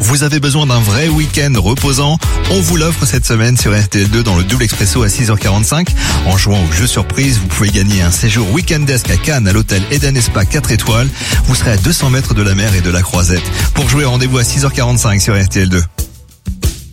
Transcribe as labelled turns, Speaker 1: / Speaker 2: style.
Speaker 1: Vous avez besoin d'un vrai week-end reposant? On vous l'offre cette semaine sur RTL2 dans le double expresso à 6h45. En jouant au jeu surprise, vous pouvez gagner un séjour week-end desk à Cannes à l'hôtel Eden Spa 4 étoiles. Vous serez à 200 mètres de la mer et de la Croisette. Pour jouer, rendez-vous à 6h45 sur RTL2.